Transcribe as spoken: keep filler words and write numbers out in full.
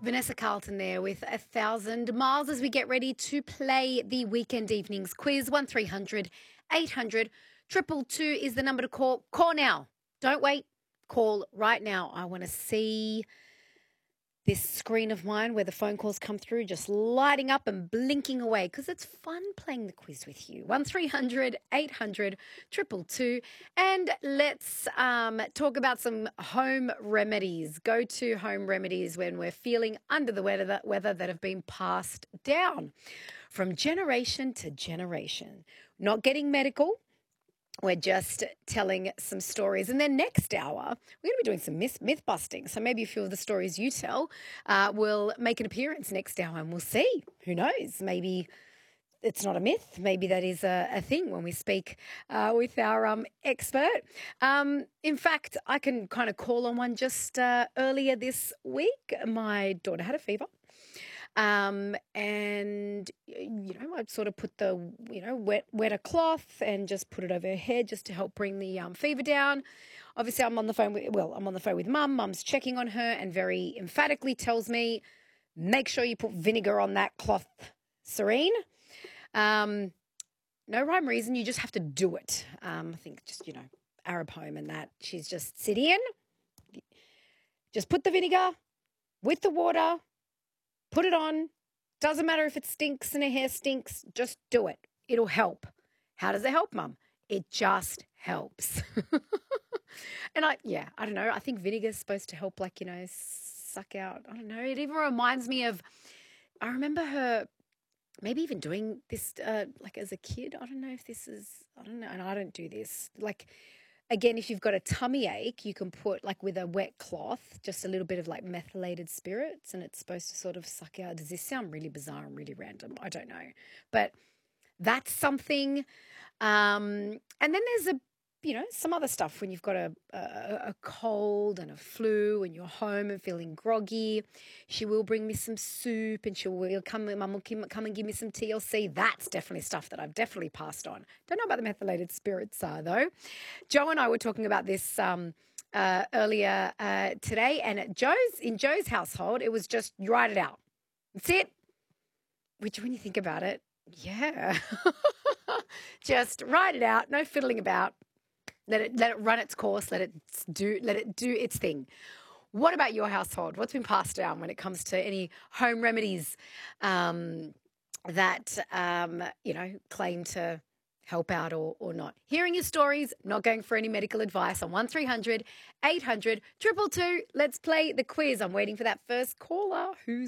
Vanessa Carlton there with A Thousand Miles as we get ready to play the Weekend Evenings quiz. one three hundred eight hundred two two two is the number to call. Call now. Don't wait. Call right now. I want to see this screen of mine where the phone calls come through just lighting up and blinking away because it's fun playing the quiz with you. one three hundred eight hundred two two two. And let's um, talk about some home remedies, go-to home remedies when we're feeling under the weather, that weather that have been passed down from generation to generation. Not getting medical. We're just telling some stories. And then next hour, we're going to be doing some myth, myth busting. So maybe a few of the stories you tell uh, will make an appearance next hour and we'll see. Who knows? Maybe it's not a myth. Maybe that is a, a thing when we speak uh, with our um, expert. Um, in fact, I can kind of call on one just uh, earlier this week. My daughter had a fever. Um, and, you know, I'd sort of put the, you know, wet, wet a cloth and just put it over her head just to help bring the um, fever down. Obviously, I'm on the phone with, well, I'm on the phone with Mum. Mum's checking on her and very emphatically tells me, make sure you put vinegar on that cloth, Serene. Um, no rhyme or reason. You just have to do it. Um, I think just, you know, Arab home and that. She's just sit in, just put the vinegar with the water, put it on. Doesn't matter if it stinks and her hair stinks. Just do it. It'll help. How does it help, Mum? It just helps. And I, yeah, I don't know. I think vinegar is supposed to help, like, you know, suck out. I don't know. It even reminds me of, I remember her maybe even doing this, uh, like, as a kid. I don't know if this is, I don't know. And I don't do this. Like, again, if you've got a tummy ache, you can put, like, with a wet cloth, just a little bit of, like, methylated spirits, and it's supposed to sort of suck out. Does this sound really bizarre and really random? I don't know. But that's something. Um, and then there's a, you know, some other stuff when you've got a, a, a cold and a flu and you're home and feeling groggy. She will bring me some soup and she will come, Mum will come and give me some T L C. That's definitely stuff that I've definitely passed on. Don't know about the methylated spirits, uh, though. Joe and I were talking about this um, uh, earlier uh, today, and at Joe's, in Joe's household, it was just you write it out. That's it. Which, when you think about it, yeah. Just write it out. No fiddling about. Let it let it run its course. Let it do let it do its thing. What about your household? What's been passed down when it comes to any home remedies um, that um, you know claim to help out or or not? Hearing your stories, not going for any medical advice on one three hundred eight hundred two two two. Let's play the quiz. I'm waiting for that first caller. Who's